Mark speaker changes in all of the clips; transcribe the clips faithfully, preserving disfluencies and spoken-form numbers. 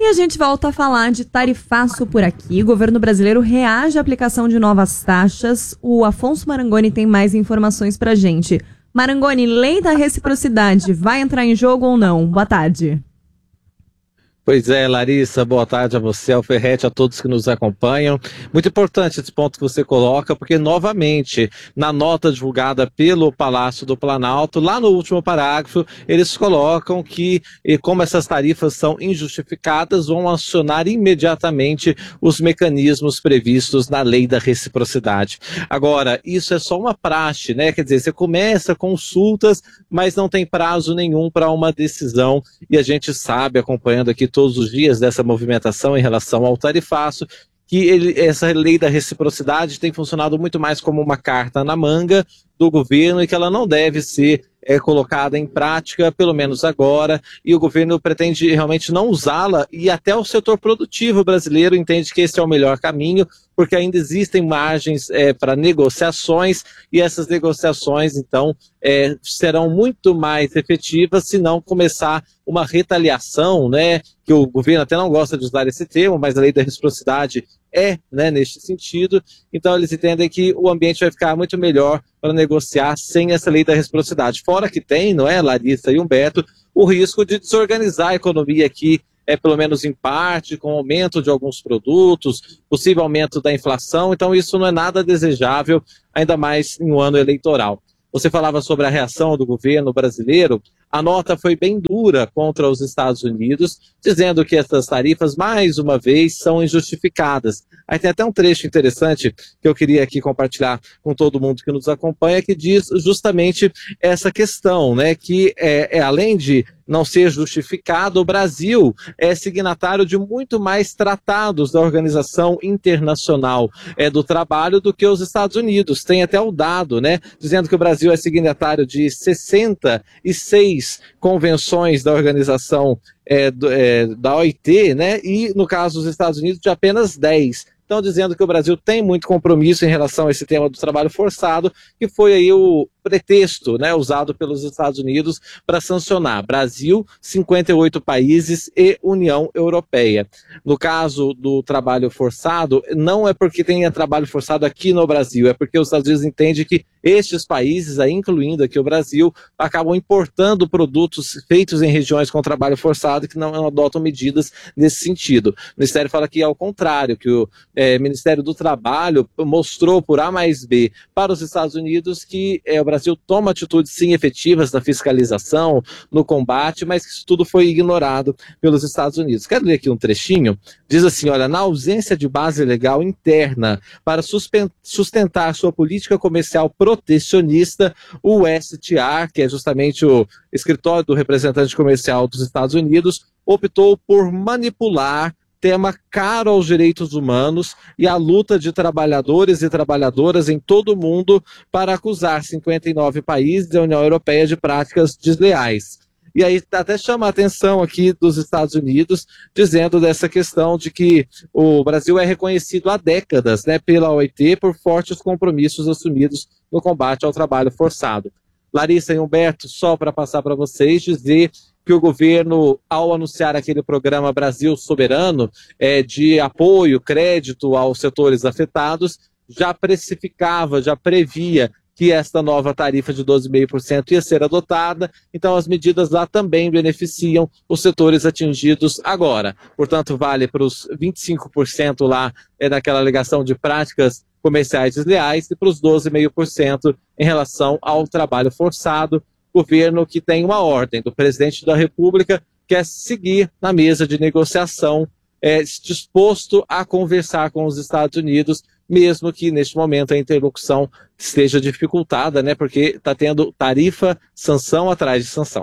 Speaker 1: E a gente volta a falar de tarifaço por aqui. O governo brasileiro reage à aplicação de novas taxas. O Afonso Marangoni tem mais informações pra gente. Marangoni, lei da reciprocidade vai entrar em jogo ou não? Boa tarde.
Speaker 2: Pois é, Larissa, boa tarde a você, ao Ferretti, a todos que nos acompanham. Muito importante esse ponto que você coloca, porque novamente, na nota divulgada pelo Palácio do Planalto, lá no último parágrafo, eles colocam que, como essas tarifas são injustificadas, vão acionar imediatamente os mecanismos previstos na lei da reciprocidade. Agora, isso é só uma praxe, né? Quer dizer, você começa consultas, mas não tem prazo nenhum para uma decisão, e a gente sabe, acompanhando aqui todos os dias dessa movimentação em relação ao tarifaço, que ele, essa lei da reciprocidade tem funcionado muito mais como uma carta na manga do governo e que ela não deve ser é, colocada em prática, pelo menos agora, e o governo pretende realmente não usá-la, e até o setor produtivo brasileiro entende que esse é o melhor caminho, porque ainda existem margens é, para negociações, e essas negociações, então, é, serão muito mais efetivas se não começar uma retaliação, né, que o governo até não gosta de usar esse termo, mas a lei da reciprocidade é, né, neste sentido. Então eles entendem que o ambiente vai ficar muito melhor para negociar sem essa lei da reciprocidade. Fora que tem, não é, Larissa e Humberto, o risco de desorganizar a economia aqui, é, pelo menos em parte, com aumento de alguns produtos, possível aumento da inflação. Então isso não é nada desejável, ainda mais em um ano eleitoral. Você falava sobre a reação do governo brasileiro. A nota foi bem dura contra os Estados Unidos, dizendo que essas tarifas, mais uma vez, são injustificadas. Aí tem até um trecho interessante que eu queria aqui compartilhar com todo mundo que nos acompanha, que diz justamente essa questão, né, que é, é além de não ser justificado, o Brasil é signatário de muito mais tratados da Organização Internacional é, do Trabalho do que os Estados Unidos. Tem até o dado, né, dizendo que o Brasil é signatário de sessenta e seis convenções da Organização é, do, é, da O I T, né, e no caso dos Estados Unidos de apenas dez. Estão dizendo que o Brasil tem muito compromisso em relação a esse tema do trabalho forçado, que foi aí o pretexto, né, usado pelos Estados Unidos para sancionar Brasil, cinquenta e oito países e União Europeia. No caso do trabalho forçado, não é porque tenha trabalho forçado aqui no Brasil, é porque os Estados Unidos entendem que estes países, aí incluindo aqui o Brasil, acabam importando produtos feitos em regiões com trabalho forçado que não adotam medidas nesse sentido. O Ministério fala que é ao contrário, que o é, Ministério do Trabalho mostrou por A mais B para os Estados Unidos que é, o Brasil toma atitudes sim efetivas na fiscalização, no combate, mas que isso tudo foi ignorado pelos Estados Unidos. Quero ler aqui um trechinho. Diz assim, olha, na ausência de base legal interna para sustentar sua política comercial protecionista, o U S T R, que é justamente o escritório do representante comercial dos Estados Unidos, optou por manipular tema caro aos direitos humanos e à luta de trabalhadores e trabalhadoras em todo o mundo para acusar cinquenta e nove países da União Europeia de práticas desleais. E aí até chama a atenção aqui dos Estados Unidos, dizendo dessa questão de que o Brasil é reconhecido há décadas, né, pela O I T por fortes compromissos assumidos no combate ao trabalho forçado. Larissa e Humberto, só para passar para vocês, dizer que o governo, ao anunciar aquele programa Brasil Soberano, é, de apoio, crédito aos setores afetados, já precificava, já previa que esta nova tarifa de doze vírgula cinco por cento ia ser adotada, então as medidas lá também beneficiam os setores atingidos agora. Portanto, vale para os vinte e cinco por cento lá é, naquela alegação de práticas comerciais desleais e para os doze vírgula cinco por cento em relação ao trabalho forçado. Governo que tem uma ordem do presidente da República, que é seguir na mesa de negociação, é, disposto a conversar com os Estados Unidos, mesmo que neste momento a interlocução esteja dificultada, né, porque está tendo tarifa, sanção atrás de sanção.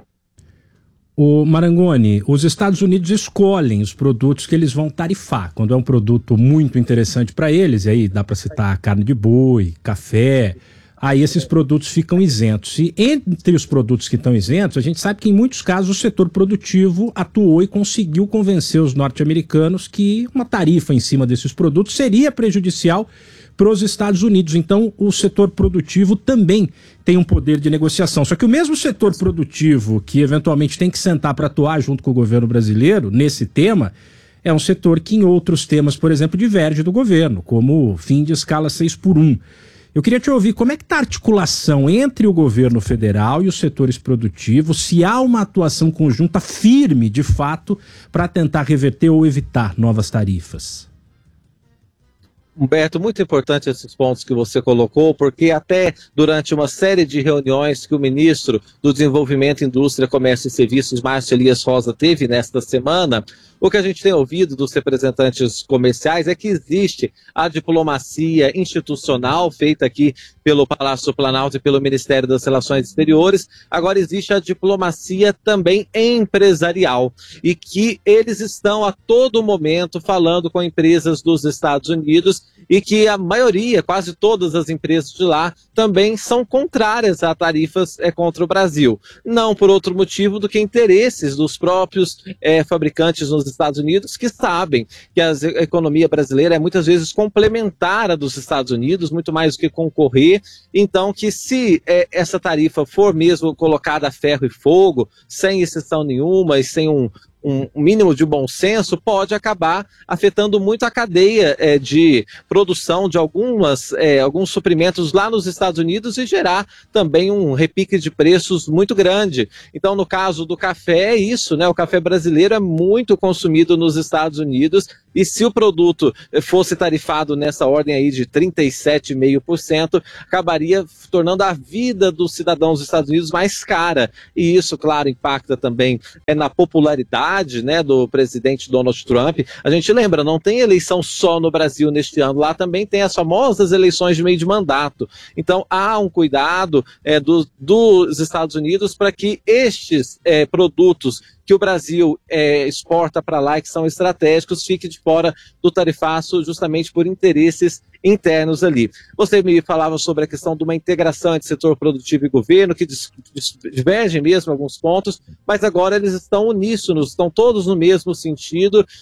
Speaker 3: O Marangoni, os Estados Unidos escolhem os produtos que eles vão tarifar, quando é um produto muito interessante para eles, e aí dá para citar carne de boi, café. Aí esses produtos ficam isentos. E entre os produtos que estão isentos, a gente sabe que em muitos casos o setor produtivo atuou e conseguiu convencer os norte-americanos que uma tarifa em cima desses produtos seria prejudicial para os Estados Unidos. Então o setor produtivo também tem um poder de negociação. Só que o mesmo setor produtivo que eventualmente tem que sentar para atuar junto com o governo brasileiro nesse tema, é um setor que em outros temas, por exemplo, diverge do governo, como o fim de escala seis por um. Eu queria te ouvir, como é que está a articulação entre o governo federal e os setores produtivos, se há uma atuação conjunta firme, de fato, para tentar reverter ou evitar novas tarifas?
Speaker 2: Humberto, muito importante esses pontos que você colocou, porque até durante uma série de reuniões que o ministro do Desenvolvimento, Indústria, Comércio e Serviços, Márcio Elias Rosa, teve nesta semana, o que a gente tem ouvido dos representantes comerciais é que existe a diplomacia institucional feita aqui pelo Palácio do Planalto e pelo Ministério das Relações Exteriores, agora existe a diplomacia também empresarial, e que eles estão a todo momento falando com empresas dos Estados Unidos, e que a maioria, quase todas as empresas de lá, também são contrárias a tarifas é, contra o Brasil. Não por outro motivo do que interesses dos próprios é, fabricantes nos Estados Unidos, que sabem que a economia brasileira é muitas vezes complementar à dos Estados Unidos, muito mais do que concorrer. Então, que se é, essa tarifa for mesmo colocada a ferro e fogo, sem exceção nenhuma e sem um um mínimo de bom senso, pode acabar afetando muito a cadeia é, de produção de algumas, é, alguns suprimentos lá nos Estados Unidos e gerar também um repique de preços muito grande. Então, no caso do café, é isso, né? O café brasileiro é muito consumido nos Estados Unidos, e se o produto fosse tarifado nessa ordem aí de trinta e sete vírgula cinco por cento, acabaria tornando a vida dos cidadãos dos Estados Unidos mais cara. E isso, claro, impacta também é, na popularidade, né, do presidente Donald Trump. A gente lembra, não tem eleição só no Brasil neste ano, lá também tem as famosas eleições de meio de mandato. Então há um cuidado é, do, dos Estados Unidos para que estes é, produtos que o Brasil é, exporta para lá e que são estratégicos, fique de fora do tarifaço justamente por interesses internos ali. Você me falava sobre a questão de uma integração entre setor produtivo e governo, que divergem mesmo alguns pontos, mas agora eles estão uníssonos, estão todos no mesmo sentido